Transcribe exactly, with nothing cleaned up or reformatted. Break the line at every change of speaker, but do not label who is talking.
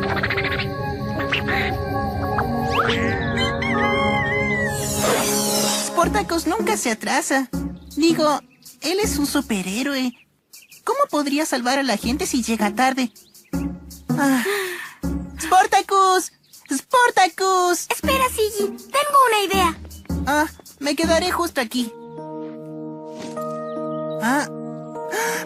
Sportacus nunca se atrasa. Digo, él es un superhéroe. ¿Cómo podría salvar a la gente si llega tarde? Ah. ¡Sportacus! ¡Sportacus!
Espera, Siggy. Tengo una idea.
Ah, me quedaré justo aquí. Ah.